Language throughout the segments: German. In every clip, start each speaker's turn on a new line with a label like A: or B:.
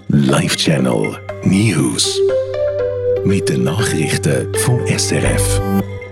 A: Live Channel News. Mit den Nachrichten vom SRF.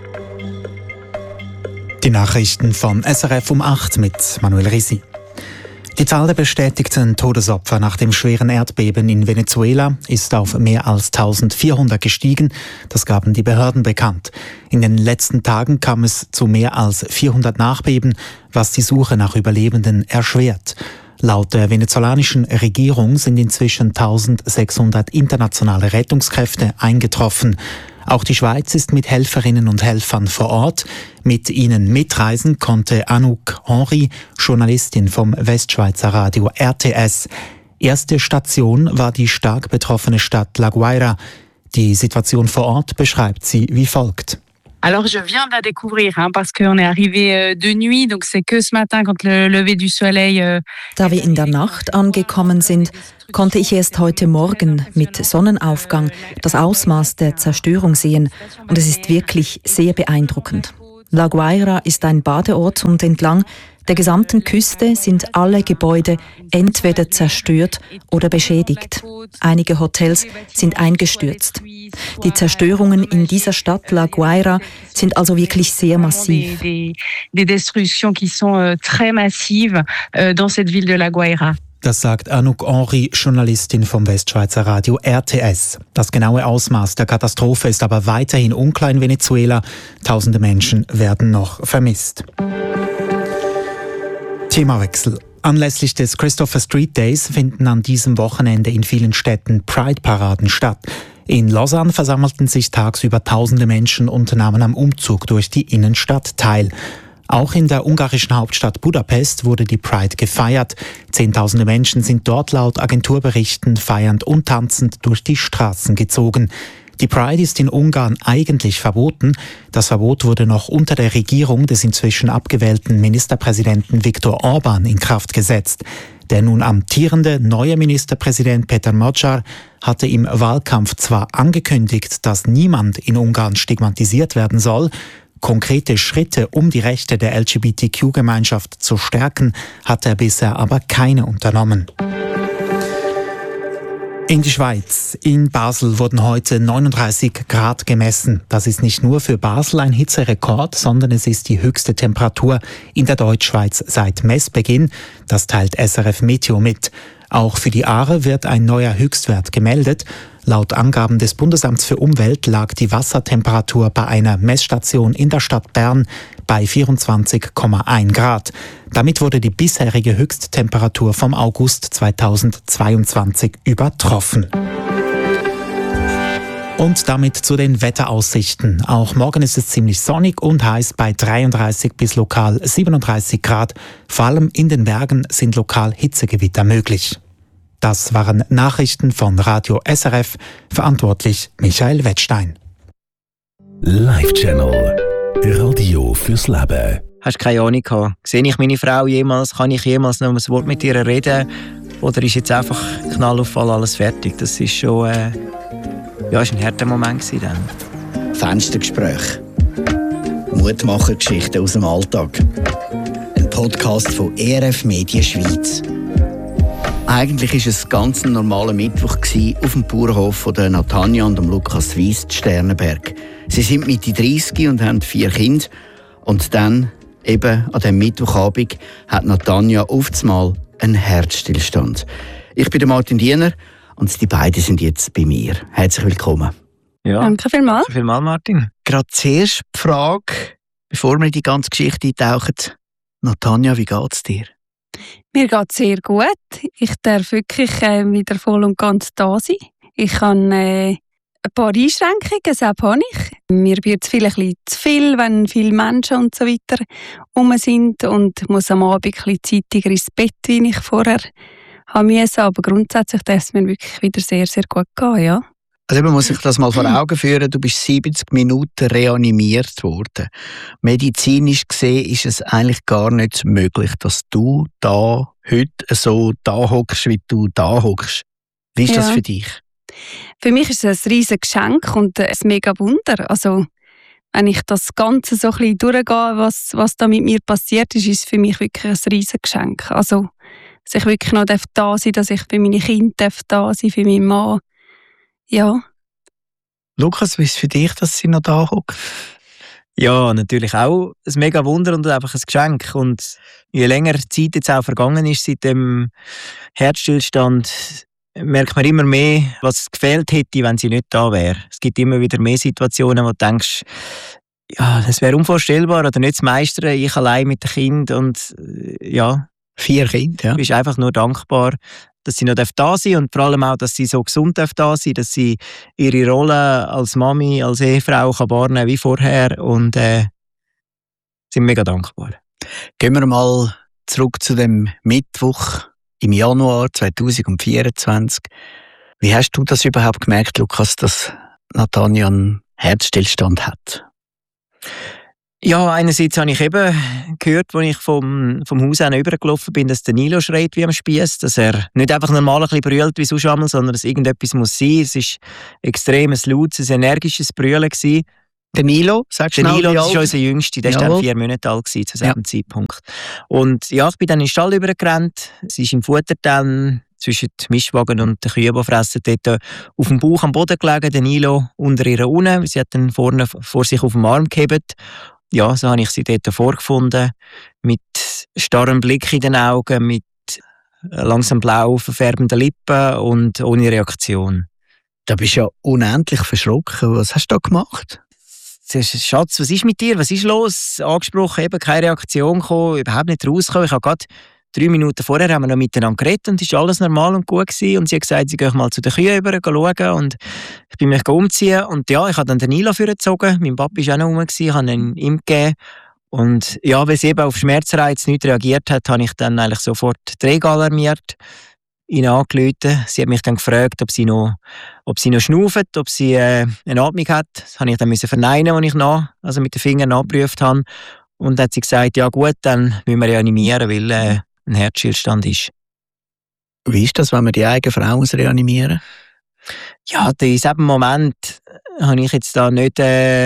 B: Die Nachrichten von SRF um 8 mit Manuel Risi. Die Zahl der bestätigten Todesopfer nach dem schweren Erdbeben in Venezuela ist auf mehr als 1400 gestiegen. Das gaben die Behörden bekannt. In den letzten Tagen kam es zu mehr als 400 Nachbeben, was die Suche nach Überlebenden erschwert. Laut der venezolanischen Regierung sind inzwischen 1600 internationale Rettungskräfte eingetroffen. Auch die Schweiz ist mit Helferinnen und Helfern vor Ort. Mit ihnen mitreisen konnte Anouk Henry, Journalistin vom Westschweizer Radio RTS. Erste Station war die stark betroffene Stadt La Guaira. Die Situation vor Ort beschreibt sie wie folgt.
C: Alors je viens de la découvrir parce qu'on est arrivé de nuit, donc c'est que ce matin quand le lever du soleil.
D: Da wir in der Nacht angekommen sind, konnte ich erst heute Morgen mit Sonnenaufgang das Ausmaß der Zerstörung sehen und es ist wirklich sehr beeindruckend. La Guaira ist ein Badeort und entlang der gesamten Küste sind alle Gebäude entweder zerstört oder beschädigt. Einige Hotels sind eingestürzt. Die Zerstörungen in dieser Stadt La Guaira sind also wirklich sehr massiv.
C: Des destructions qui sont très massives dans cette ville de La Guaira.
B: Das sagt Anouk Henry, Journalistin vom Westschweizer Radio RTS. Das genaue Ausmaß der Katastrophe ist aber weiterhin unklar in Venezuela. Tausende Menschen werden noch vermisst. Themawechsel. Anlässlich des Christopher Street Days finden an diesem Wochenende in vielen Städten Pride-Paraden statt. In Lausanne versammelten sich tagsüber tausende Menschen und nahmen am Umzug durch die Innenstadt teil. Auch in der ungarischen Hauptstadt Budapest wurde die Pride gefeiert. Zehntausende Menschen sind dort laut Agenturberichten feiernd und tanzend durch die Straßen gezogen. Die Pride ist in Ungarn eigentlich verboten. Das Verbot wurde noch unter der Regierung des inzwischen abgewählten Ministerpräsidenten Viktor Orbán in Kraft gesetzt. Der nun amtierende neue Ministerpräsident Peter Magyar hatte im Wahlkampf zwar angekündigt, dass niemand in Ungarn stigmatisiert werden soll. Konkrete Schritte, um die Rechte der LGBTQ-Gemeinschaft zu stärken, hat er bisher aber keine unternommen. In die Schweiz. In Basel wurden heute 39 Grad gemessen. Das ist nicht nur für Basel ein Hitzerekord, sondern es ist die höchste Temperatur in der Deutschschweiz seit Messbeginn. Das teilt SRF Meteo mit. Auch für die Aare wird ein neuer Höchstwert gemeldet. Laut Angaben des Bundesamts für Umwelt lag die Wassertemperatur bei einer Messstation in der Stadt Bern bei 24,1 Grad. Damit wurde die bisherige Höchsttemperatur vom August 2022 übertroffen. Und damit zu den Wetteraussichten. Auch morgen ist es ziemlich sonnig und heiß bei 33 bis lokal 37 Grad. Vor allem in den Bergen sind lokal Hitzegewitter möglich. Das waren Nachrichten von Radio SRF, verantwortlich Michael Wettstein.
A: Live Channel Radio fürs Leben.
E: Hast du keine Ahnung gehabt? Sehe ich meine Frau jemals? Kann ich jemals noch ein Wort mit ihr reden? Oder ist jetzt einfach Knall auf Fall alles fertig? Das ist schon ist ein harter Moment gewesen dann.
F: Fenstergespräch. Mutmachergeschichten aus dem Alltag. Ein Podcast von ERF Medien Schweiz. Eigentlich war es ein ganz normaler Mittwoch auf dem Bauernhof von der Natanja und dem Lukas Weiss in Sternenberg. Sie sind Mitte 30 und haben 4 Kinder. Und dann, eben an diesem Mittwochabend, hat Natanja auf einmal einen Herzstillstand. Ich bin der Martin Diener und die beiden sind jetzt bei mir. Herzlich willkommen.
E: Ja,
C: danke vielmals.
E: Danke vielmals, Martin.
F: Gerade zuerst die Frage, bevor wir in die ganze Geschichte eintauchen. Natanja, wie geht's dir?
C: Mir geht es sehr gut. Ich darf wirklich wieder voll und ganz da sein. Ich habe ein paar Einschränkungen, das habe ich. Mir wird es vielleicht ein bisschen zu viel, wenn viele Menschen und so weiter rum sind und muss am Abend ein bisschen zeitiger ins Bett, wie ich vorher haben müssen. Aber grundsätzlich darf es mir wirklich wieder sehr, sehr gut gehen, ja.
F: Also man muss sich das mal vor Augen führen, du bist 70 Minuten reanimiert worden. Medizinisch gesehen ist es eigentlich gar nicht möglich, dass du da heute so da hockst, wie du da hockst. Wie ist das für dich?
C: Für mich ist es ein riesiges Geschenk und ein mega Wunder. Also, wenn ich das Ganze so ein bisschen durchgehe, was da mit mir passiert ist, ist es für mich wirklich ein riesiges Geschenk. Also, dass ich wirklich noch da sein darf, dass ich für meine Kinder da sein darf, für meinen Mann. Ja.
F: Lukas, wie ist es für dich, dass sie noch da hockt?
E: Ja, natürlich auch ein mega Wunder und einfach ein Geschenk. Und je länger die Zeit jetzt auch vergangen ist seit dem Herzstillstand, merkt man immer mehr, was gefehlt hätte, wenn sie nicht da wäre. Es gibt immer wieder mehr Situationen, wo du denkst, ja, das wäre unvorstellbar oder nicht zu meistern, ich allein mit dem Kind und ja.
F: 4 Kinder, ja.
E: Du bist einfach nur dankbar, dass sie noch da sein und vor allem auch, dass sie so gesund da sein, dass sie ihre Rolle als Mami, als Ehefrau kann wahrnehmen wie vorher und sind mega dankbar.
F: Gehen wir mal zurück zu dem Mittwoch im Januar 2024. Wie hast du das überhaupt gemerkt, Lukas, dass Natanja einen Herzstillstand hat?
E: Ja, einerseits habe ich eben gehört, als ich vom Haus rübergelaufen bin, dass der Nilo schreit wie am Spiess, dass er nicht einfach normal ein bisschen brüllt wie sonst einmal, sondern dass irgendetwas muss sein. Es war extrem ein lautes, ein energisches Brüllen gewesen.
F: Der Nilo, sagst du?
E: Der Nilo, das ist unser Jüngster, der war dann 4 Monate alt zu diesem Zeitpunkt. Und ja, ich bin dann in den Stall übergerannt. Sie ist im Futter dann zwischen dem Mischwagen und den Kühen, die fressen, dort auf dem Bauch am Boden gelegen, der Nilo unter ihrer unten. Sie hat dann vorne vor sich auf dem Arm gehebt. Ja, so habe ich sie dort vorgefunden, mit starrem Blick in den Augen, mit langsam blau verfärbenden Lippen und ohne Reaktion.
F: Da bist du ja unendlich verschrocken. Was hast du da gemacht?
E: Schatz, was ist mit dir? Was ist los? Angesprochen, eben keine Reaktion gekommen, überhaupt nicht rausgekommen. Ich habe gerade 3 Minuten vorher haben wir noch miteinander geredet und es war alles normal und gut gewesen. Und sie hat gesagt, sie gehe mal zu den Kühen rüber schauen und ich bin mich umziehen. Und ja, ich habe dann den Nilo vorgezogen. Mein Papi war auch noch rum, ich habe ihn ihm gegeben. Und ja, weil sie eben auf Schmerzreiz nicht reagiert hat, habe ich dann eigentlich sofort die Rega alarmiert, ihn angerufen. Sie hat mich dann gefragt, ob sie noch schnauft, ob sie eine Atmung hat. Das habe ich dann verneinen, als ich mit den Fingern nachgeprüft habe. Und dann hat sie gesagt, ja gut, dann müssen wir reanimieren, weil ein Herzstillstand ist.
F: Wie ist das, wenn man die eigene Frau reanimieren muss?
E: Ja, in diesem Moment habe ich jetzt da nicht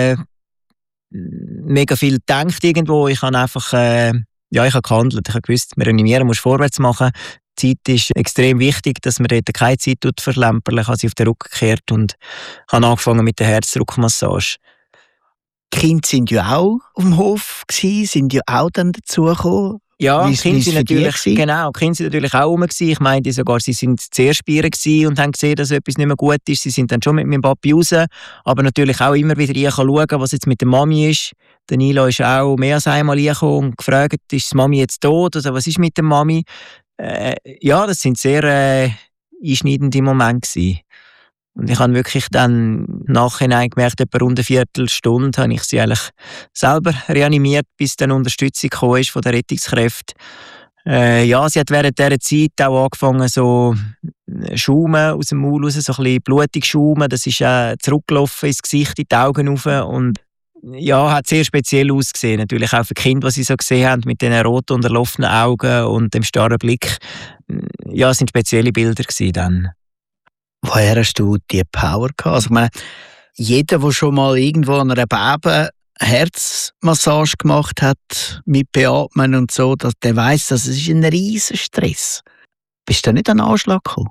E: mega viel gedacht irgendwo. Ich habe einfach ich habe gehandelt. Ich habe gewusst, wir reanimieren, muss vorwärts machen. Die Zeit ist extrem wichtig, dass man dort keine Zeit verlämpern. Ich habe sie auf den Rücken gekehrt und habe angefangen mit der Herzdruckmassage.
F: Die Kinder sind ja auch auf dem Hof gewesen, sind ja auch dann dazugekommen.
E: Ja, die Kinder sind natürlich auch rum gewesen. Ich meinte sogar, sie sind zuerst bei ihr gewesen und haben gesehen, dass etwas nicht mehr gut ist. Sie sind dann schon mit meinem Papi raus, aber natürlich auch immer wieder schauen, was jetzt mit der Mami ist. Der Nilo ist auch mehr als einmal reingekommen und gefragt, ist die Mami jetzt tot oder was ist mit der Mami? Ja, das sind sehr einschneidende Momente gewesen. Und ich habe wirklich dann nachhinein gemerkt, etwa rund eine Viertelstunde habe ich sie eigentlich selber reanimiert, bis dann Unterstützung gekommen ist von der Rettungskräfte. Ja, sie hat während dieser Zeit auch angefangen, so Schaumen aus dem Maul raus, so ein bisschen blutig schaumen. Das ist zurückgelaufen ins Gesicht, in die Augen rauf und ja, hat sehr speziell ausgesehen. Natürlich auch für die Kinder, die sie so gesehen haben, mit diesen roten, unterlaufenen Augen und dem starren Blick. Ja, es waren spezielle Bilder dann.
F: Woher hast du die Power gehabt? Also, ich meine, jeder, der schon mal irgendwo an einer Baby Herzmassage gemacht hat, mit Beatmen und so, der weiss, dass es ein riesen Stress. Bist du nicht an den Anschlag gekommen?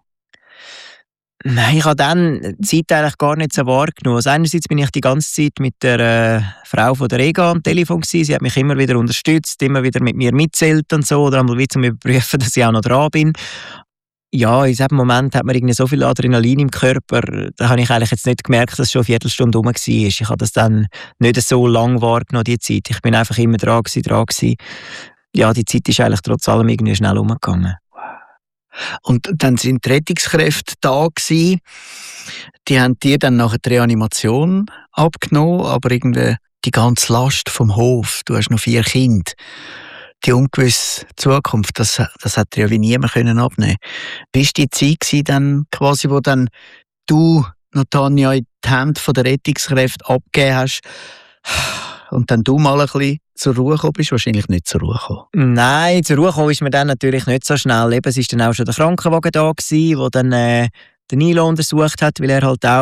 E: Nein, ich habe dann die Zeit eigentlich gar nicht so wahrgenommen. Also einerseits bin ich die ganze Zeit mit der Frau von der Rega am Telefon gewesen. Sie hat mich immer wieder unterstützt, immer wieder mit mir mitzählt und so, oder einmal wieder zum Überprüfen, dass ich auch noch dran bin. Ja, in diesem Moment hat man irgendwie so viel Adrenalin im Körper, da habe ich eigentlich jetzt nicht gemerkt, dass es schon eine Viertelstunde rum war. Ich habe das dann nicht so lang wahrgenommen, die Zeit. Ich bin einfach immer dran gewesen. Ja, die Zeit ist eigentlich trotz allem irgendwie schnell umgegangen.
F: Und dann sind die Rettungskräfte da gewesen. Die haben dir dann nachher die Reanimation abgenommen, aber irgendwie die ganze Last vom Hof. Du hast noch 4 Kinder. Die ungewisse Zukunft, das hat dir ja wie niemand abnehmen können. Wie war die Zeit gewesen, dann quasi, wo dann du, Natanja, in die Hände der Rettungskräfte abgegeben hast und dann du mal ein bisschen zur Ruhe gekommen bist? Wahrscheinlich nicht zur Ruhe gekommen.
E: Nein, zur Ruhe gekommen ist mir dann natürlich nicht so schnell. Eben, es war dann auch schon der Krankenwagen da gewesen, der dann den Nilo untersucht hat, weil er halt auch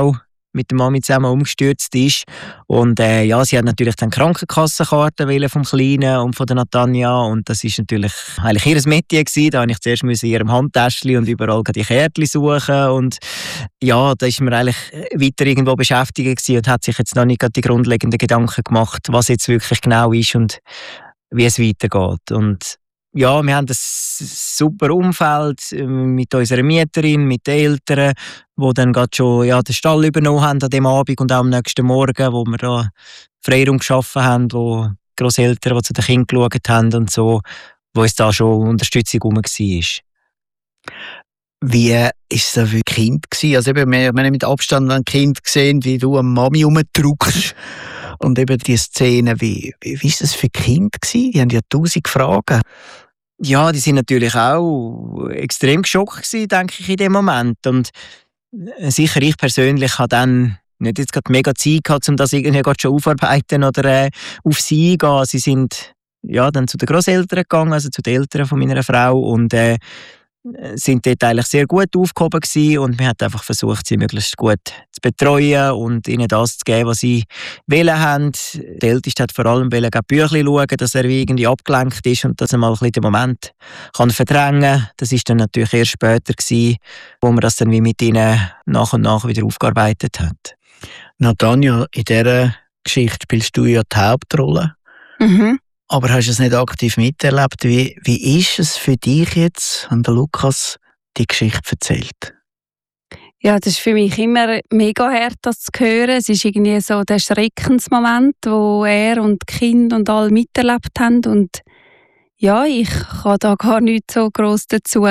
E: mit der Mami zusammen umgestürzt ist. Und ja, sie hat natürlich dann Krankenkassenkarte wählen vom Kleinen und von der Natanja. Und das ist natürlich eigentlich ihr Metier gewesen. Da musste ich zuerst in ihrem Handtäschchen und überall die Kärtchen suchen. Und ja, da ist man eigentlich weiter irgendwo beschäftigt gewesen und hat sich jetzt noch nicht die grundlegenden Gedanken gemacht, was jetzt wirklich genau ist und wie es weitergeht. Und ja, wir haben ein super Umfeld mit unserer Mieterin, mit den Eltern, die dann gerade schon den Stall übernommen haben an dem Abend und auch am nächsten Morgen, wo wir da Freiraum geschaffen haben, wo Grosseltern, die zu den Kindern geschaut haben und so, wo es da schon Unterstützung rum war.
F: Wie war es da für Kind gewesen? Also eben, wir haben mit Abstand ein Kind gesehen, wie du am Mami rumdrückst. Und eben die Szene, wie ist das für Kinder gewesen? Die haben ja 1000 Fragen.
E: Ja, die sind natürlich auch extrem geschockt gewesen, denke ich, in dem Moment. Und sicher, ich persönlich habe dann nicht jetzt gerade mega Zeit gehabt, um das irgendwie schon aufarbeiten oder auf sie eingehen. Sie sind ja dann zu den Grosseltern gegangen, also zu den Eltern von meiner Frau, und sind dort eigentlich sehr gut aufgehoben gewesen, und wir haben einfach versucht, sie möglichst gut zu betreuen und ihnen das zu geben, was sie wollen haben. Der Älteste hat vor allem Bücher schauen, dass er irgendwie abgelenkt ist und dass er mal ein bisschen den Moment kann verdrängen kann. Das ist dann natürlich erst später gewesen, wo man das dann wie mit ihnen nach und nach wieder aufgearbeitet hat.
F: Natanja, in dieser Geschichte spielst du ja die Hauptrolle.
C: Mhm.
F: Aber hast du es nicht aktiv miterlebt? Wie ist es für dich jetzt, wenn der Lukas die Geschichte erzählt?
C: Ja, das ist für mich immer mega hart, das zu hören. Es ist irgendwie so der Schreckensmoment, wo er und die Kinder und alle miterlebt haben. Und ja, ich kann da gar nichts so gross dazu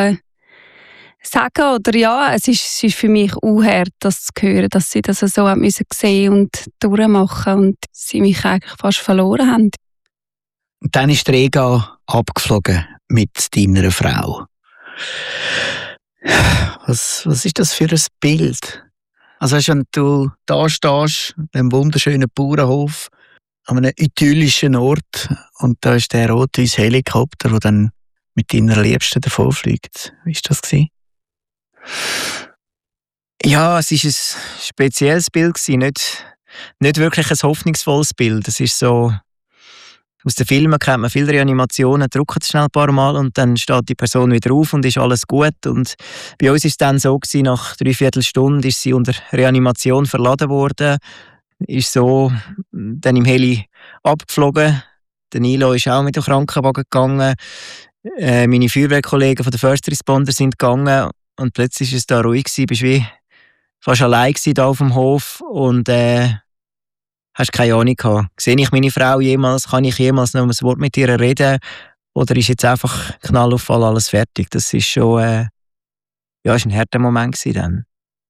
C: sagen. Oder ja, es ist für mich auch hart, das zu hören, dass sie das so haben müssen sehen und durchmachen und sie mich eigentlich fast verloren haben.
F: Und dann ist der Rega abgeflogen mit deiner Frau. Was ist das für ein Bild? Also wenn du da stehst, an einem wunderschönen Bauernhof, an einem idyllischen Ort, und da ist der rot-weiße Helikopter, der dann mit deiner Liebsten davonfliegt. Wie war das gewesen?
E: Ja, es war ein spezielles Bild gewesen, nicht wirklich ein hoffnungsvolles Bild. Es ist so, aus den Filmen kennt man viele Reanimationen, drückt es schnell ein paar Mal und dann steht die Person wieder auf und ist alles gut. Und bei uns war es dann so gewesen, nach 3/4 Stunde ist sie unter Reanimation verladen worden, ist so dann im Heli abgeflogen. Der Nilo ist auch mit dem Krankenwagen gegangen. Meine Feuerwehrkollegen von den First Responder sind gegangen und plötzlich war es da ruhig gewesen, bist wie fast allein gewesen da auf dem Hof und hast keine Ahnung gehabt. Sehe ich meine Frau jemals? Kann ich jemals noch ein Wort mit ihr reden? Oder ist jetzt einfach Knall auf Fall alles fertig? Das ist schon ist ein harter Moment gewesen dann.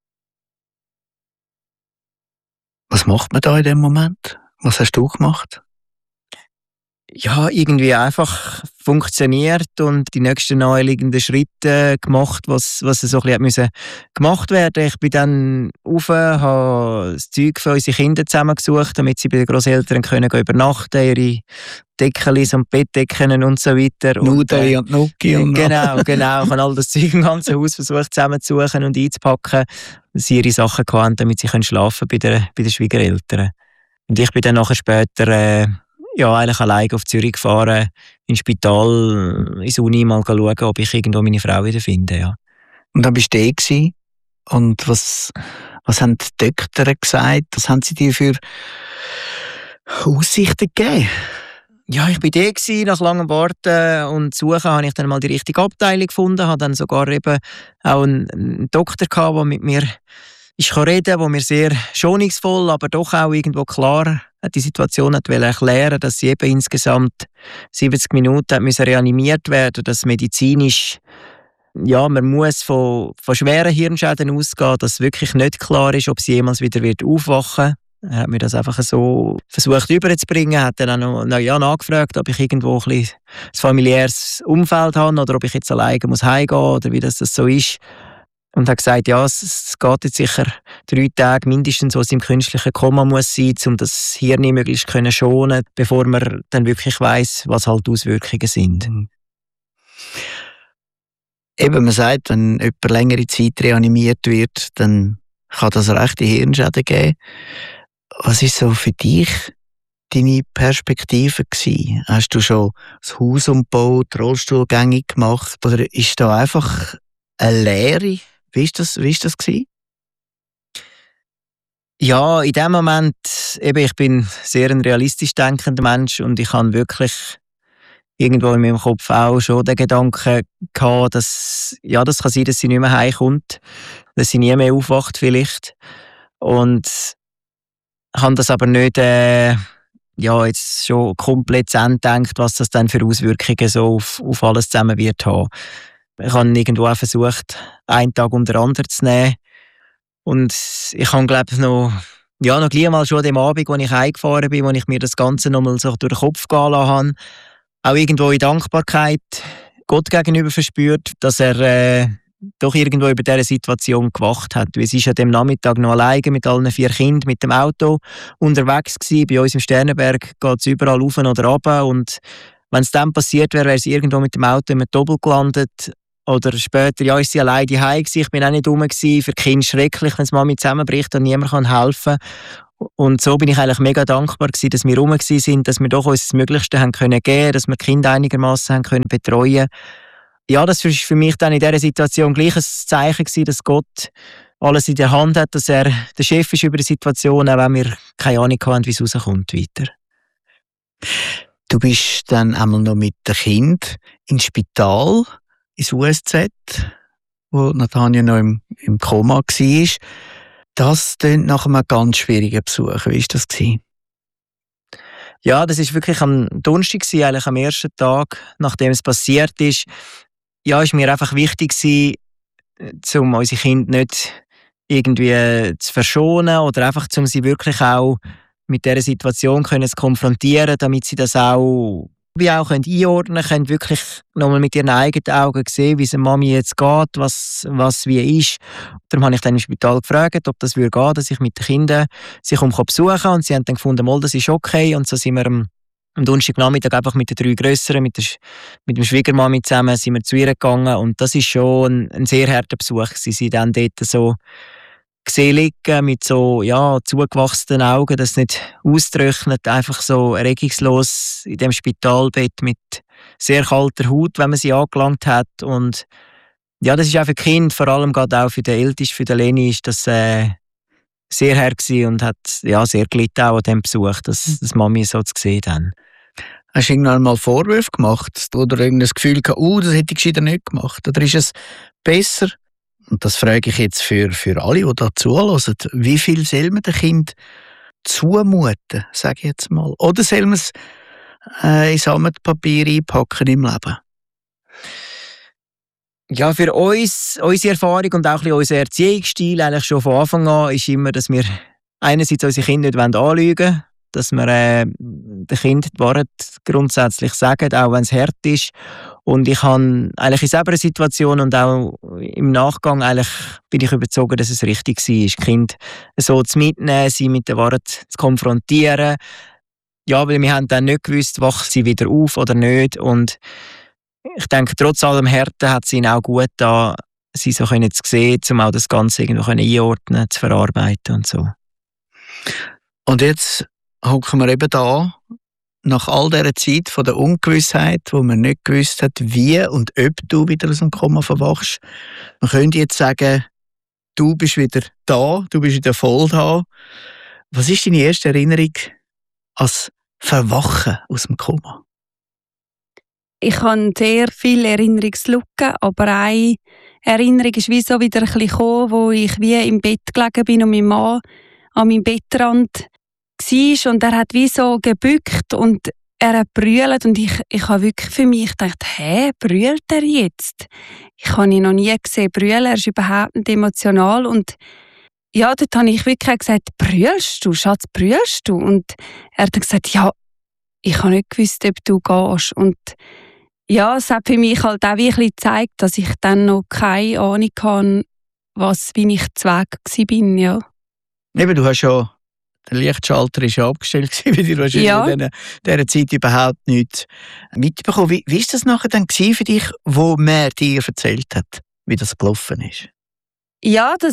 F: Was macht man da in dem Moment? Was hast du gemacht?
E: Ja, irgendwie einfach funktioniert und die nächsten naheliegenden Schritte gemacht, was so ein bisschen müssen gemacht werden. Ich bin dann rauf, habe das Zeug für unsere Kinder zusammengesucht, damit sie bei den Grosseltern können übernachten, ihre Deckchen und Bettdecken und so weiter.
F: Nudeli und Nuki.
E: Genau. Ich habe all das Zeug im ganzen Haus versucht zusammenzusuchen und einzupacken, dass sie ihre Sachen hatten, damit sie schlafen können bei den Schwiegereltern. Und ich bin dann nachher später eigentlich alleine auf Zürich gefahren, ins Spital, ins Uni mal schauen, ob ich irgendwo meine Frau wieder finde. Ja.
F: Und dann bist du da gewesen. Und was haben die Doktoren gesagt? Was haben sie dir für Aussichten gegeben?
E: Ja, ich war da gewesen, nach langem Warten und Suchen habe ich dann mal die richtige Abteilung gefunden, habe dann sogar eben auch einen Doktor gehabt, der mit mir reden konnte, der mir sehr schonungsvoll, aber doch auch irgendwo klar die Situation erklären, dass sie eben insgesamt 70 Minuten reanimiert werden, dass medizinisch, man muss von schweren Hirnschäden ausgehen, dass wirklich nicht klar ist, ob sie jemals wieder aufwachen wird. Er hat mir das einfach so versucht überzubringen, hat dann auch noch nachgefragt, ob ich irgendwo ein familiäres Umfeld habe oder ob ich jetzt alleine heimgehen muss oder wie das so ist. Und hat gesagt, ja, es geht jetzt sicher 3 Tage mindestens, wo es im künstlichen Koma muss sein, um das Hirn möglichst können schonen, bevor man dann wirklich weiss, was halt die Auswirkungen sind.
F: Eben, man sagt, wenn jemand längere Zeit reanimiert wird, dann kann das rechte Hirnschäden geben. Was ist so für dich deine Perspektive gewesen? Hast du schon das Haus umgebaut, Rollstuhlgänge gemacht oder ist da einfach eine Lehre? Wie ist das gewesen?
E: Ja, in dem Moment, ich bin sehr ein realistisch denkender Mensch und ich habe wirklich irgendwo in meinem Kopf auch schon den Gedanken gehabt, dass, das kann sein, dass sie nicht mehr heimkommt, dass sie nie mehr aufwacht vielleicht. Und habe das aber nicht, jetzt schon komplett zu Ende gedacht, was das dann für Auswirkungen so auf alles zusammen wird haben. Ich habe irgendwo auch versucht, einen Tag um den anderen zu nehmen. Und ich habe, glaube ich, noch gleich mal schon an dem Abend, als ich heimgefahren bin, wo ich mir das Ganze nochmal so durch den Kopf gehen lassen habe, auch irgendwo in Dankbarkeit Gott gegenüber verspürt, dass er doch irgendwo über diese Situation gewacht hat. Es war an dem Nachmittag noch alleine mit allen 4 Kindern mit dem Auto unterwegs gewesen. Bei uns im Sternenberg geht es überall rauf oder runter. Und wenn es dann passiert wäre, wäre sie irgendwo mit dem Auto in einem Doppel gelandet. Oder später, ist sie alleine zu Hause gewesen. Ich bin auch nicht rum gewesen. Für die Kinder schrecklich, wenn es Mami zusammenbricht und niemand helfen kann. Und so bin ich eigentlich mega dankbar gewesen, dass wir rum waren, dass wir doch uns das Möglichste haben können geben, dass wir die Kinder einigermaßen haben können betreuen. Ja, das war für mich dann in dieser Situation gleich ein Zeichen gewesen, dass Gott alles in der Hand hat, dass er der Chef ist über die Situation, auch wenn wir keine Ahnung haben, wie es rauskommt weiter.
F: Du bist dann einmal noch mit dem Kind ins Spital, ins USZ, wo Natanja noch im Koma war. Das klingt nach einem ganz schwierigen Besuch. Wie war das?
E: Ja, das war wirklich am Donnerstag, eigentlich am ersten Tag, nachdem es passiert ist. Ja, ist mir einfach wichtig gewesen, um unsere Kinder nicht irgendwie zu verschonen oder einfach, um sie wirklich auch mit dieser Situation zu konfrontieren, damit sie das auch einordnen können, wirklich nochmal mit ihren eigenen Augen sehen, wie es der Mami jetzt geht, was wie ist. Darum habe ich dann im Spital gefragt, ob das gehen würde, dass ich mit den Kindern sie besuchen kann. Und sie haben dann gefunden, das ist okay. Und so sind wir am Donnerstagnachmittag einfach mit den 3 Grösseren, mit dem Schwiegermami zusammen, sind wir zu ihr gegangen. Und das ist schon ein sehr harter Besuch. Sie sind dann dort so gesehen liegen, mit so zugewachsenen Augen, das nicht austrocknet, einfach so regungslos in dem Spitalbett mit sehr kalter Haut, wenn man sie angelangt hat. Und ja, das ist auch für die Kinder, vor allem gerade auch für den Ältesten, für den Leni, ist das sehr hart gewesen und hat sehr gelitten auch an diesem Besuch, dass Mami so zu sehen haben.
F: Hast du irgendwann mal Vorwürfe gemacht oder irgendein Gefühl gehabt, das hätte ich gescheiter nicht gemacht? Oder ist es besser? Und das frage ich jetzt für alle, die da zuhören. Wie viel soll man dem Kind zumuten, sage ich jetzt mal? Oder soll man es in Sammetpapier einpacken im Leben?
E: Ja, für uns, unsere Erfahrung und auch unser Erziehungsstil eigentlich schon von Anfang an ist immer, dass wir einerseits unsere Kinder nicht anlügen wollen, dass wir den Kindern die Wahrheit grundsätzlich sagen, auch wenn es hart ist. Und ich habe eigentlich in selber Situation und auch im Nachgang bin ich überzeugt, dass es richtig war, die Kinder so zu mitnehmen, sie mit der Wahrheit zu konfrontieren. Ja, weil wir haben dann nicht gewusst, wacht sie wieder auf oder nicht. Und ich denke, trotz allem Härte hat es ihnen auch gut getan, sie so zu sehen, um auch das Ganze irgendwo einordnen, zu verarbeiten und so.
F: Und jetzt hocken wir eben da, nach all dieser Zeit von der Ungewissheit, wo man nicht gewusst hat, wie und ob du wieder aus dem Koma verwachst. Man könnte jetzt sagen, du bist wieder da, du bist wieder voll da. Was ist deine erste Erinnerung als Verwachen aus dem Koma?
C: Ich habe sehr viele Erinnerungslücken, aber eine Erinnerung ist wie so wieder ein bisschen gekommen, wo ich wie im Bett gelegen bin und mein Mann an meinem Bettrand war und er hat wie so gebückt und er hat brüllt und ich habe wirklich für mich gedacht, brüllt er jetzt? Ich habe ihn noch nie gesehen brüllen, er ist überhaupt nicht emotional und ja, dort habe ich wirklich gesagt, brüllst du, Schatz, brüllst du? Und er hat gesagt, ja, ich habe nicht gewusst, ob du gehst. Und ja, es hat für mich halt auch wie ein bisschen gezeigt, dass ich dann noch keine Ahnung hatte, wie ich zu Weg war, ja.
F: Eben, du hast ja, der Lichtschalter war ja abgestellt, weil du wahrscheinlich in dieser Zeit überhaupt nichts mitbekommen. Wie war das nachher dann für dich, wo man dir erzählt hat, wie das gelaufen ist?
C: Ja, das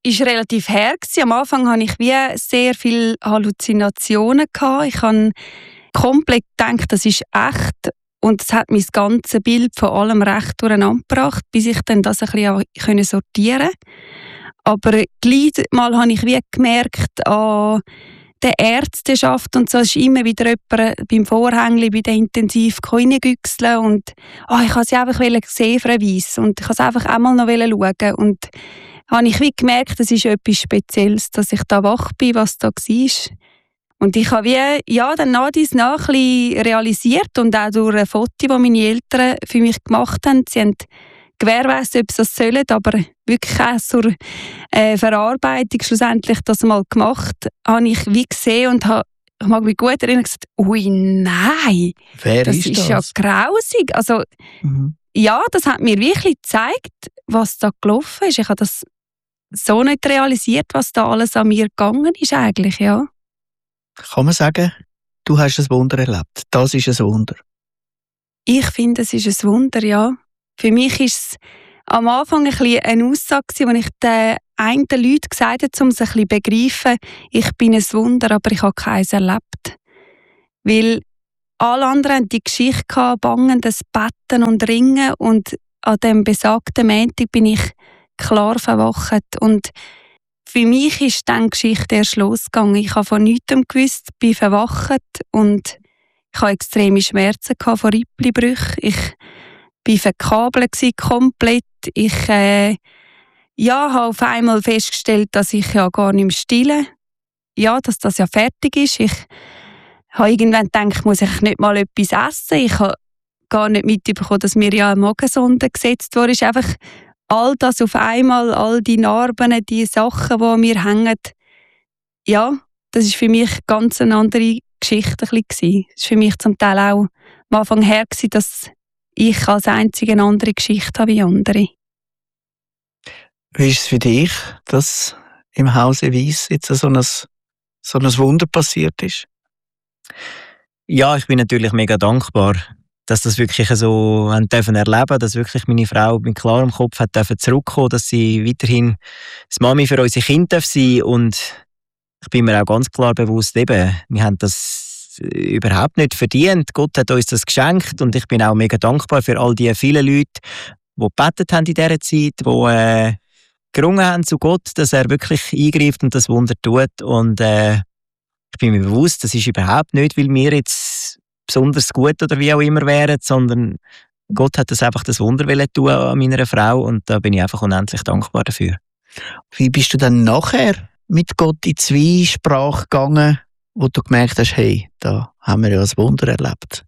C: ist relativ her gewesen. Am Anfang hatte ich wie sehr viele Halluzinationen gehabt. Ich habe komplett gedacht, das ist echt. Und es hat mein ganzes Bild von allem recht durcheinander gebracht, bis ich dann das ein bisschen sortieren konnte. Aber gleich mal habe ich wie gemerkt, an der Ärzteschaft und so ist immer wieder jemand beim Vorhängli, bei der Intensiv reingüchseln und ich wollte sie einfach sehen für ein Weiss und ich wollte es einfach einmal noch schauen. Und habe ich wie gemerkt, es ist etwas Spezielles, dass ich da wach bin, was da war. Und ich habe dann nach dies nach ein bisschen realisiert und auch durch ein Foto, das meine Eltern für mich gemacht haben. Sie haben gewährleistet, ob sie das sollen, aber wirklich auch zur Verarbeitung schlussendlich das mal gemacht, habe ich wie gesehen und ich mag mich gut erinnern, gesagt, ui, nein,
F: Wer
C: das ist ja grausig. Also, ja, das hat mir wirklich gezeigt, was da gelaufen ist. Ich habe das so nicht realisiert, was da alles an mir gegangen ist eigentlich, ja.
F: Kann man sagen, du hast ein Wunder erlebt? Das ist ein Wunder?
C: Ich finde, es ist ein Wunder, ja. Für mich war es am Anfang ein bisschen eine Aussage, die ich den einen Leuten gesagt habe, um es ein bisschen zu begreifen, ich bin ein Wunder, aber ich habe keins erlebt. Weil alle anderen hatten die Geschichte gehabt, bangendes Betten und Ringen und an dem besagten Montag bin ich klar verwacht. Und für mich ist dann die Geschichte erst losgegangen. Ich habe von nichts gewusst, bin verwacht und ich hatte extreme Schmerzen von Rippelbrüchen. Ich war verkabelt komplett. Ich habe auf einmal festgestellt, dass ich ja gar nicht mehr stille. Ja, dass das ja fertig ist. Ich habe irgendwann gedacht, muss ich nicht mal etwas essen. Ich habe gar nicht mitbekommen, dass mir ja eine Magensonde gesetzt wurde. Einfach all das auf einmal, all die Narben, die Sachen, die an mir hängen. Ja, das war für mich ganz eine andere Geschichte. Es war für mich zum Teil auch am Anfang her, dass ich als Einzige eine andere Geschichte habe wie andere.
F: Wie ist es für dich, dass im Hause Weiss jetzt so ein Wunder passiert ist?
E: Ja, ich bin natürlich mega dankbar, dass das wirklich so erleben durften, dass wirklich meine Frau mit klarem Kopf hat zurückkommen, dass sie weiterhin das Mami für unsere Kinder sein darf. Und ich bin mir auch ganz klar bewusst, wir haben das überhaupt nicht verdient. Gott hat uns das geschenkt und ich bin auch mega dankbar für all die vielen Leute, die gebetet haben in dieser Zeit, die gerungen haben zu Gott, dass er wirklich eingreift und das Wunder tut. Und ich bin mir bewusst, das ist überhaupt nicht, weil wir jetzt besonders gut oder wie auch immer wären, sondern Gott hat das einfach das Wunder tun an meiner Frau und da bin ich einfach unendlich dankbar dafür.
F: Wie bist du dann nachher mit Gott in die Zwiesprache gegangen, wo du gemerkt hast, hey, da haben wir ja ein Wunder erlebt?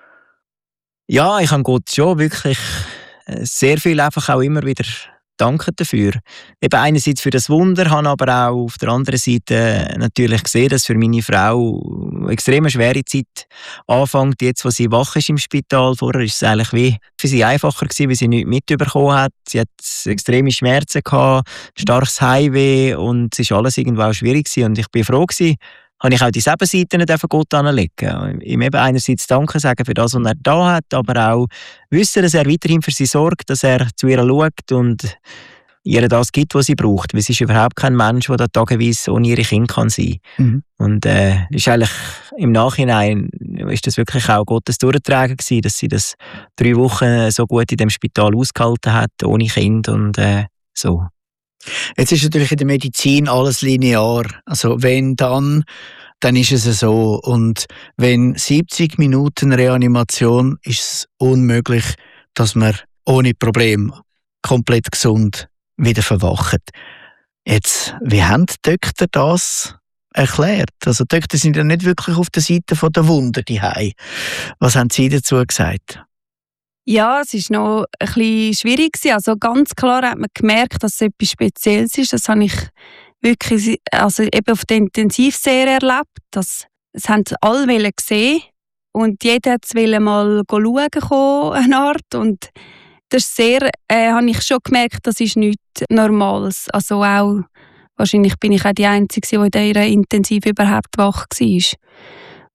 E: Ja, ich habe Gott schon wirklich sehr viel einfach auch immer wieder danke dafür. Eben einerseits für das Wunder, habe aber auch auf der anderen Seite natürlich gesehen, dass für meine Frau eine extrem schwere Zeit anfängt, jetzt wo sie wach ist im Spital. Vorher war es eigentlich wie für sie einfacher gewesen, weil sie nichts mitbekommen hat. Sie hat extreme Schmerzen gehabt, starkes Heimweh und es war alles irgendwo auch schwierig gewesen. Und ich bin froh gewesen, habe ich auch die Seiten nicht Gott anlegen. Ihm eben einerseits Danke sagen für das, was er da hat, aber auch wissen, dass er weiterhin für sie sorgt, dass er zu ihr schaut und ihr das gibt, was sie braucht. Weil sie ist überhaupt kein Mensch, der da tageweise ohne ihre Kinder kann sein kann. Und ist eigentlich im Nachhinein ist das wirklich auch Gottes Durchtragen gewesen, dass sie das 3 Wochen so gut in dem Spital ausgehalten hat, ohne Kind und so.
F: Jetzt ist natürlich in der Medizin alles linear. Also wenn dann ist es so. Und wenn 70 Minuten Reanimation ist es unmöglich, dass man ohne Problem komplett gesund wieder verwacht. Jetzt, wie haben die Doktor das erklärt? Also die Doktor sind ja nicht wirklich auf der Seite der Wunder daheim. Was haben Sie dazu gesagt?
C: Ja, es war noch ein bisschen schwierig. Also ganz klar hat man gemerkt, dass es etwas Spezielles ist. Das habe ich wirklich eben auf der Intensiv sehr erlebt. Das haben alle gesehen und jeder wollte mal schauen, eine Art. Und das ist sehr, habe ich schon gemerkt, das ist nichts Normales. Also auch, wahrscheinlich bin ich auch die Einzige, die in dieser Intensiv überhaupt wach war.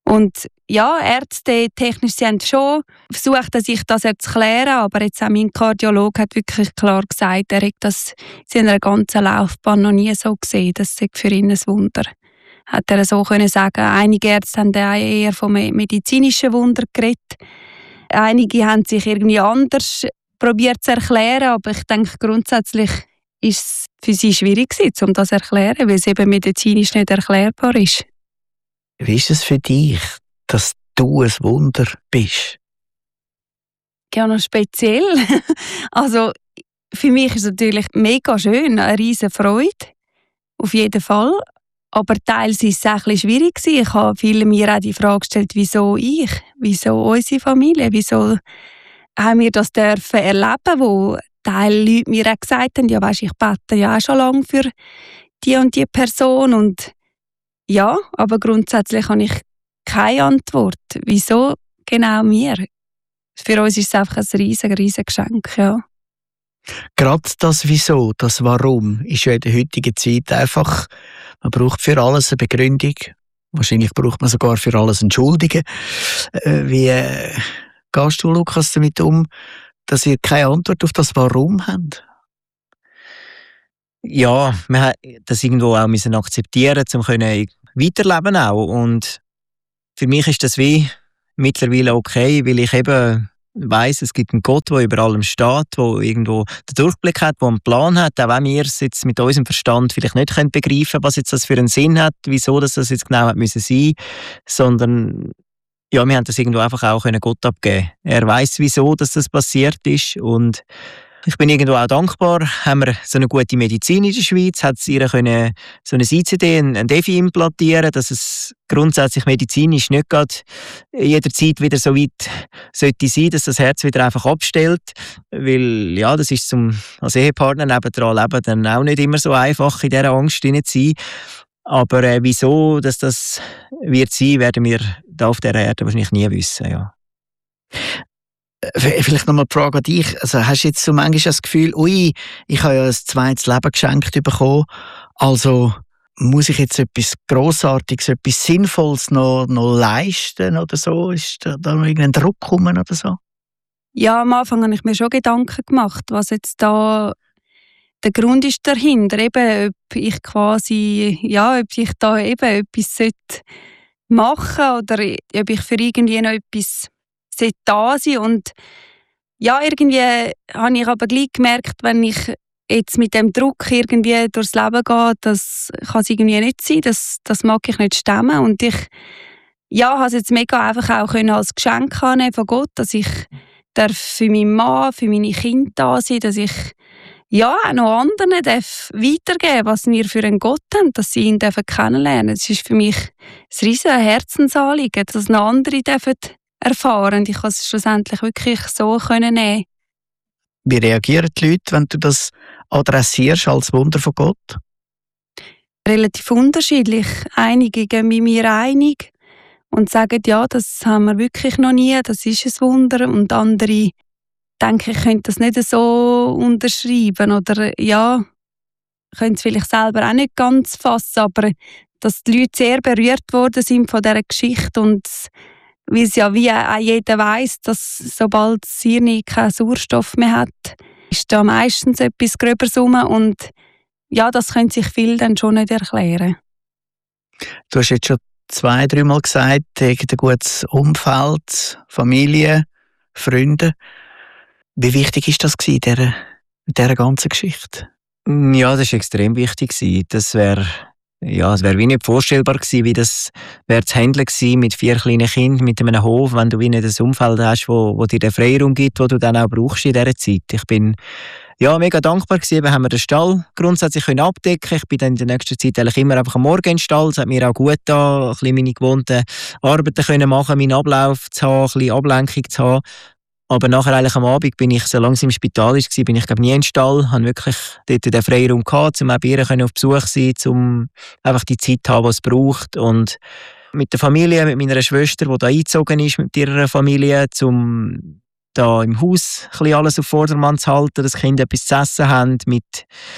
C: Und ja, Ärzte technisch, sie haben schon versucht, sich das zu klären, aber jetzt auch mein Kardiologe hat wirklich klar gesagt, er hat das in seiner ganzen Laufbahn noch nie so gesehen. Das ist für ihn ein Wunder. Hat er so können sagen. Einige Ärzte haben eher vom medizinischen Wunder geredet. Einige haben sich irgendwie anders probiert zu erklären, aber ich denke, grundsätzlich ist es für sie schwierig gewesen, um das zu erklären, weil es eben medizinisch nicht erklärbar ist.
F: Wie ist es für dich, dass du ein Wunder bist?
C: Ja, noch speziell. Also, für mich ist es natürlich mega schön, eine riesige Freude. Auf jeden Fall. Aber teils war es auch ein bisschen schwierig. Ich habe viele mir auch die Frage gestellt, wieso ich? Wieso unsere Familie? Wieso haben wir das dürfen erleben, wo Teil Leute mir auch gesagt haben, ja weisst, ich bete ja auch schon lange für die und die Person. Und ja, aber grundsätzlich habe ich keine Antwort. Wieso genau mir? Für uns ist es einfach ein riesiges Geschenk, ja.
F: Gerade das Wieso, das Warum, ist ja in der heutigen Zeit einfach, man braucht für alles eine Begründung. Wahrscheinlich braucht man sogar für alles Entschuldigen. Wie gehst du, Lukas, damit um, dass ihr keine Antwort auf das Warum habt?
E: Ja, wir haben das irgendwo auch müssen akzeptieren, um weiterleben auch. Und für mich ist das wie mittlerweile okay, weil ich eben weiss, es gibt einen Gott, der über allem steht, der irgendwo den Durchblick hat, der einen Plan hat, auch wenn wir es jetzt mit unserem Verstand vielleicht nicht begreifen können, was jetzt das für einen Sinn hat, wieso das jetzt genau hat müssen sein, sondern ja, wir haben das irgendwo einfach auch Gott abgeben. Er weiss, wieso dass das passiert ist, und ich bin irgendwo auch dankbar, haben wir so eine gute Medizin in der Schweiz, hat es ihr können so ein ICD, ein Defi implantieren, dass es grundsätzlich medizinisch nicht gerade jederzeit wieder so weit sollte sein, dass das Herz wieder einfach abstellt, weil ja, das ist als Ehepartner nebendran leben dann auch nicht immer so einfach, in dieser Angst hinein zu sein. Aber wieso dass das wird sein, werden wir da auf dieser Erde wahrscheinlich nie wissen, ja.
F: Vielleicht nochmal die Frage an dich. Also, hast du jetzt so manchmal das Gefühl, ui, ich habe ja ein zweites Leben geschenkt bekommen, also muss ich jetzt etwas Grossartiges, etwas Sinnvolles noch leisten oder so? Ist da noch irgendein Druck gekommen oder so?
C: Ja, am Anfang habe ich mir schon Gedanken gemacht, was jetzt da der Grund ist dahinter. Eben, ob ich da eben etwas machen sollte oder ob ich für irgendwie noch etwas da sein. Und ja, irgendwie habe ich aber gleich gemerkt, wenn ich jetzt mit dem Druck irgendwie durchs Leben gehe, das kann es irgendwie nicht sein, das mag ich nicht stemmen. Und ich habe es jetzt mega einfach auch als Geschenk annehmen von Gott, dass ich für meinen Mann, für meine Kinder da sein, dass ich auch noch anderen weitergeben darf, was wir für einen Gott haben, dass sie ihn kennenlernen. Das ist für mich ein riesiges Herzensanliegen, dass noch andere erfahren. Ich konnte es schlussendlich wirklich so nehmen.
F: Wie reagieren die Leute, wenn du das adressierst als Wunder von Gott?
C: Relativ unterschiedlich. Einige gehen mit mir einig und sagen, ja, das haben wir wirklich noch nie, das ist ein Wunder. Und andere denken, ich könnte das nicht so unterschreiben oder ja, können es vielleicht selber auch nicht ganz fassen, aber dass die Leute sehr berührt worden sind von dieser Geschichte und weil es ja wie auch jeder weiss, dass sobald das Hirn keinen Sauerstoff mehr hat, ist da meistens etwas Gröberes rum und ja, das können sich viele dann schon nicht erklären.
F: Du hast jetzt schon 2-3 Mal gesagt, ein gutes Umfeld, Familie, Freunde. Wie wichtig ist das in dieser ganzen Geschichte?
E: Ja, das war extrem wichtig. Das wäre wie nicht vorstellbar gewesen, wie das wäre zu handeln gewesen mit 4 kleinen Kindern, mit einem Hof, wenn du wie nicht ein Umfeld hast, wo dir den Freiraum gibt, den du dann auch brauchst in dieser Zeit. Ich bin mega dankbar gewesen, haben wir den Stall grundsätzlich abdecken können. Ich bin dann in der nächsten Zeit eigentlich immer einfach am Morgen im Stall. Es hat mir auch gut getan, ein bisschen meine gewohnten Arbeiten können machen, meinen Ablauf zu haben, ein bisschen Ablenkung zu haben. Aber nachher eigentlich am Abend bin ich, solange sie im Spital war, bin ich nie im Stall, habe wirklich dort den Freiraum gehabt, um auch bei ihr auf Besuch zu sein, um einfach die Zeit zu haben, die es braucht. Und mit der Familie, mit meiner Schwester, die da eingezogen ist, mit ihrer Familie, um da im Haus ein bisschen alles auf Vordermann zu halten, dass die Kinder etwas zu essen haben, mit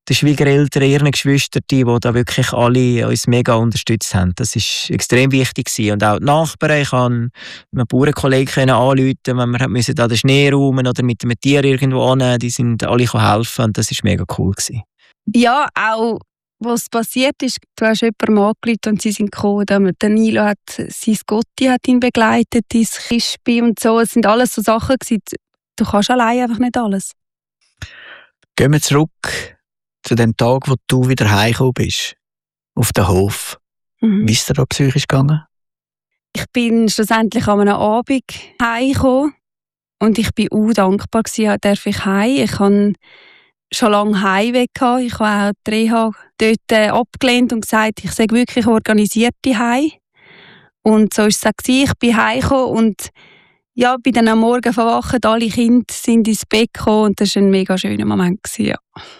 E: den Schwiegereltern, ihren Geschwistern, die da wirklich alle uns mega unterstützt haben. Das war extrem wichtig gewesen. Und auch die Nachbarn, ich konnte einen Bauernkollegen anrufen, wenn wir da den Schnee räumen oder mit einem Tier irgendwo an, die sind alle helfen und das war mega cool gewesen.
C: Ja, auch was passiert ist, du hast jemanden angerufen und sie sind gekommen. Der Nilo hat sein Gotti hat ihn begleitet, dein Kispi und so. Es sind alles so Sachen gewesen. Du kannst allein einfach nicht alles.
F: Gehen wir zurück zu dem Tag, wo du wieder heimgekommen bist, auf den Hof. Wie ist dir da psychisch gegangen?
C: Ich bin schlussendlich an einem Abend heimgekommen und ich war dankbar gewesen, dass ich heim. Ich hatte schon lange Heimweg. Ich habe auch die Reha dort abgelehnt und gesagt, ich sei wirklich organisiert heim. Und so war es auch. Ich bin heimgekommen und ja, bin dann am Morgen verwacht, alle Kinder sind ins Bett gekommen und das war ein mega schöner Moment. Ja.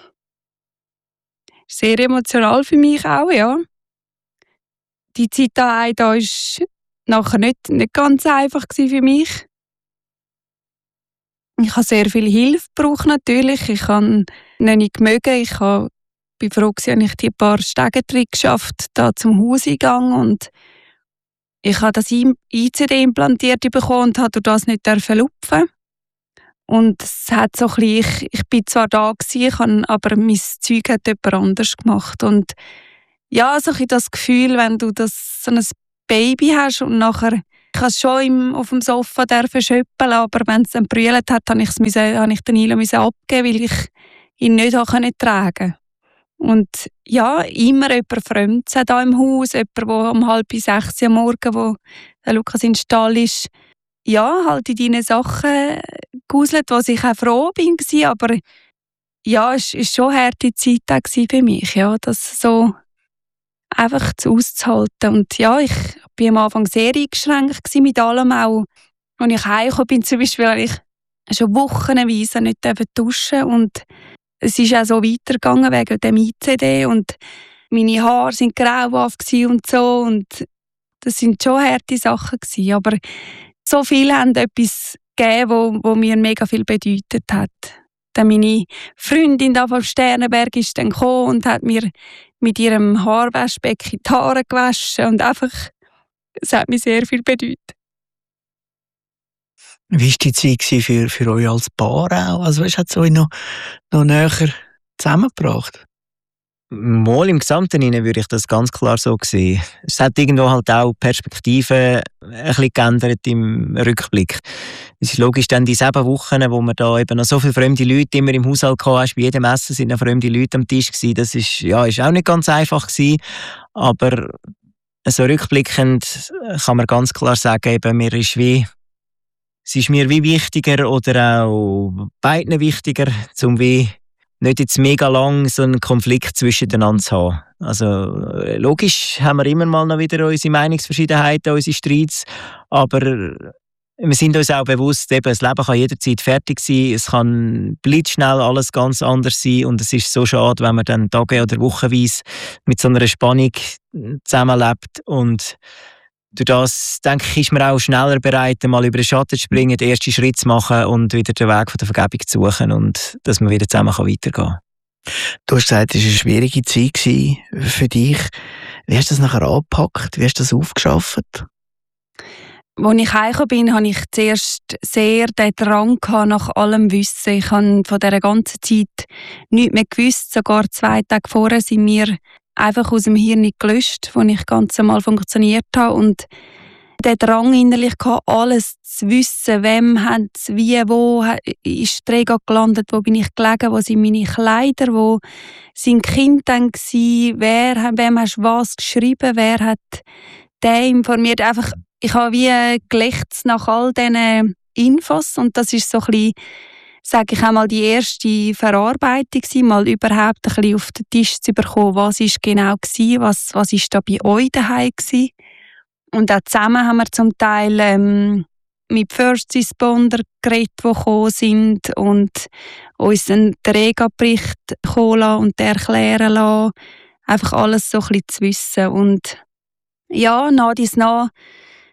C: Sehr emotional für mich auch, ja. Die Zeit daheim da war nachher nicht ganz einfach für mich. Ich habe sehr viel Hilfe gebraucht natürlich. Ich habe nicht mögen. Ich bin froh, dass ich die paar Stegentritte geschafft da zum Hauseingang und ich habe das ICD implantiert bekommen und durfte das nicht lupfen. Und es hat so ein bisschen, ich bin zwar da gewesen, aber mein Zeug hat jemand anders gemacht. Und ja, so ein das Gefühl, wenn du so ein Baby hast und nachher, ich habe es schon auf dem Sofa schöppeln, aber wenn es dann brüllt hat, habe ich den Nilo abgeben, weil ich ihn nicht tragen konnte. Und ja, immer jemand Fremdes hier im Haus, jemand, der um 5:30 am Morgen, wo der Lukas in den Stall ist, ja, halt in deine Sachen gehuselt, wo ich auch froh bin, aber ja, es war schon eine harte Zeit für mich, ja, das so einfach auszuhalten. Und ja, ich war am Anfang sehr eingeschränkt mit allem, auch als ich heimgekommen bin, zum Beispiel, weil ich schon wochenweise nicht duschen durfte. Und es ist auch so weitergegangen wegen dem ICD und meine Haare waren grauhaft und so. Und das sind schon harte Sachen gewesen. Aber so viele haben etwas gegeben, wo mir mega viel bedeutet hat. Dann meine Freundin da vom Sternenberg ist dann gekommen und hat mir mit ihrem Haarwaschbecken die Haare gewaschen und einfach, es hat mir sehr viel bedeutet.
F: Wie war die Zeit für euch als Paar auch? Also, hat es euch noch näher zusammengebracht?
E: Mal im Gesamten würde ich das ganz klar so sehen. Es hat irgendwo halt auch Perspektiven ein bisschen geändert im Rückblick. Es ist logisch, dann die 7 Wochen, wo man da eben noch so viele fremde Leute immer im Haushalt hatte, bei jedem Essen sind noch fremde Leute am Tisch gewesen. Das ist auch nicht ganz einfach gewesen. Aber so rückblickend kann man ganz klar sagen, eben, es ist mir wie wichtiger oder auch beiden wichtiger, um wie nicht jetzt mega lang so einen Konflikt zwischeneinander zu haben. Also logisch haben wir immer mal noch wieder unsere Meinungsverschiedenheiten, unsere Streits, aber wir sind uns auch bewusst, eben, das Leben kann jederzeit fertig sein, es kann blitzschnell alles ganz anders sein und es ist so schade, wenn man dann Tage oder wochenweise mit so einer Spannung zusammenlebt und durch das, denke ich, ist man auch schneller bereit, mal über den Schatten zu springen, den ersten Schritt zu machen und wieder den Weg von der Vergebung zu suchen und dass man wieder zusammen weitergehen kann.
F: Du hast gesagt, es war eine schwierige Zeit für dich. Wie hast du das nachher angepackt? Wie hast du das aufgeschafft?
C: Als ich heimgekommen bin, hatte ich zuerst sehr den Drang nach allem Wissen. Ich habe von dieser ganzen Zeit nichts mehr gewusst. Sogar 2 Tage vorher sind mir einfach aus dem Hirn gelöscht, wo ich ganz normal funktioniert habe. Und der Drang innerlich gehabt, alles zu wissen, wem hat es, wie, wo ist die Rega gelandet, wo bin ich gelegen, wo sind meine Kleider, wo sind die Kinder dann gewesen, wem hast du was geschrieben, wer hat den informiert. Einfach, ich habe wie gelächzt nach all diesen Infos und das ist so ein bisschen, sage ich einmal, die erste Verarbeitung gewesen, mal überhaupt ein bisschen auf den Tisch zu bekommen, was ist genau gewesen, was ist da bei euch daheim gewesen. Und auch zusammen haben wir zum Teil mit First Responder geredet, die gekommen sind und uns den Rega-Bericht kommen lassen und erklären lassen. Einfach alles so ein bisschen zu wissen. Und ja, nach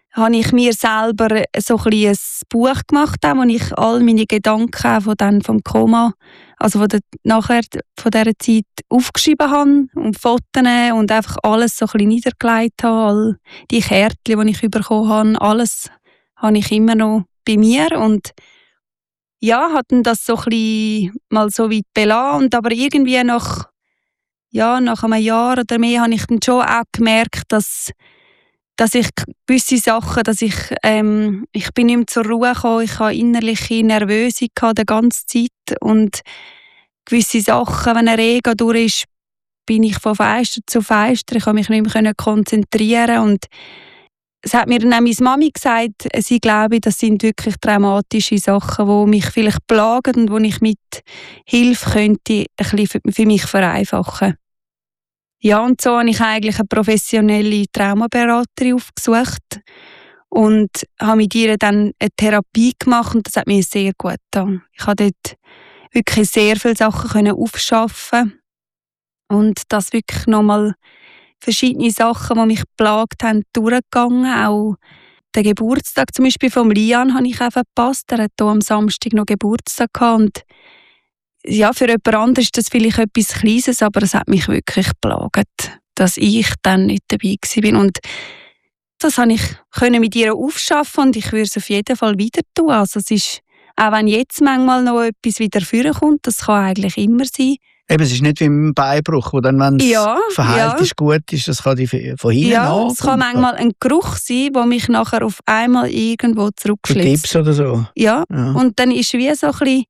C: habe ich mir selber so ein Buch gemacht, wo ich all meine Gedanken vom Koma, also nachher von dieser Zeit aufgeschrieben habe und Fotos und einfach alles so ein bisschen niedergelegt habe, all die Kärtchen, die ich bekommen habe, alles habe ich immer noch bei mir und ja, hatten das so ein bisschen mal so weit belassen und aber irgendwie nach einem Jahr oder mehr habe ich dann schon auch gemerkt, dass ich gewisse Sachen, ich bin nicht mehr zur Ruhe gekommen, ich hatte innerliche Nervöse die ganze Zeit und gewisse Sachen, wenn eine Rega durch ist, bin ich von Fenster zu Fenster, ich konnte mich nicht mehr konzentrieren und es hat mir dann auch meine Mami gesagt, sie glaube, das sind wirklich traumatische Sachen, die mich vielleicht plagen und die ich mit Hilfe könnte ein bisschen für mich vereinfachen. Ja, und so habe ich eigentlich eine professionelle Traumaberaterin aufgesucht und habe mit ihr dann eine Therapie gemacht und das hat mir sehr gut getan. Ich konnte dort wirklich sehr viele Sachen aufschaffen und das wirklich nochmal verschiedene Sachen, die mich geplagt haben, durchgegangen. Auch den Geburtstag zum Beispiel von Lian habe ich auch verpasst. Er hat hier am Samstag noch Geburtstag gehabt. Und ja, für jemand anderes ist das vielleicht etwas Kleines, aber es hat mich wirklich geplagt, dass ich dann nicht dabei war. Und das konnte ich mit ihr aufschaffen und ich würde es auf jeden Fall wieder tun. Also es ist, auch wenn jetzt manchmal noch etwas wieder vorkommt, das kann eigentlich immer sein.
F: Eben, es ist nicht wie ein Beinbruch, wo dann, wenn es verheilt ist, gut ist, das kann von hinten an.
C: Es kann manchmal ein Geruch sein, der mich nachher auf einmal irgendwo zurückschlägt.
F: Gips oder so.
C: Ja, und dann ist wie so ein bisschen